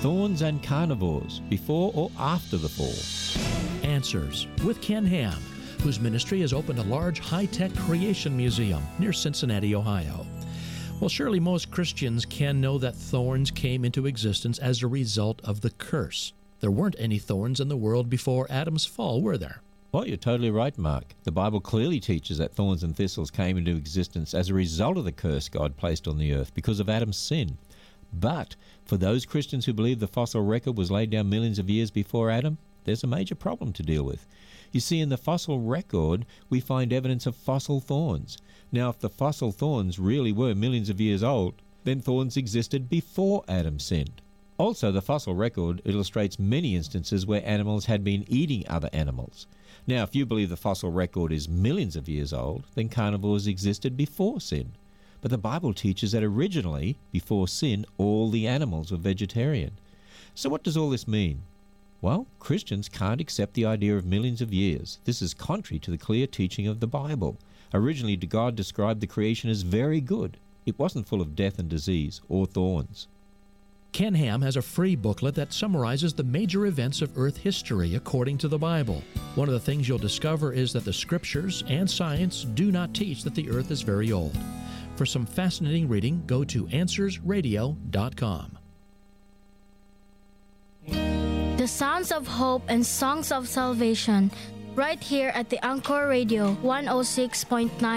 thorns and carnivores, before or after the fall? Answers with Ken Ham, whose ministry has opened a large high-tech creation museum near Cincinnati, Ohio. Well, surely most Christians can know that thorns came into existence as a result of the curse. There weren't any thorns in the world before Adam's fall, were there? Well, you're totally right, Mark. The Bible clearly teaches that thorns and thistles came into existence as a result of the curse God placed on the earth because of Adam's sin. But for those Christians who believe the fossil record was laid down millions of years before Adam, there's a major problem to deal with. You see, in the fossil record, we find evidence of fossil thorns. Now, if the fossil thorns really were millions of years old, then thorns existed before Adam sinned. Also, the fossil record illustrates many instances where animals had been eating other animals. Now, if you believe the fossil record is millions of years old, then carnivores existed before sin. But the Bible teaches that originally, before sin, all the animals were vegetarian. So what does all this mean? Well, Christians can't accept the idea of millions of years. This is contrary to the clear teaching of the Bible. Originally, God described the creation as very good. It wasn't full of death and disease or thorns. Ken Ham has a free booklet that summarizes the major events of Earth history according to the Bible. One of the things you'll discover is that the Scriptures and science do not teach that the Earth is very old. For some fascinating reading, go to AnswersRadio.com. The sounds of hope and songs of salvation, right here at the Anchor Radio 106.9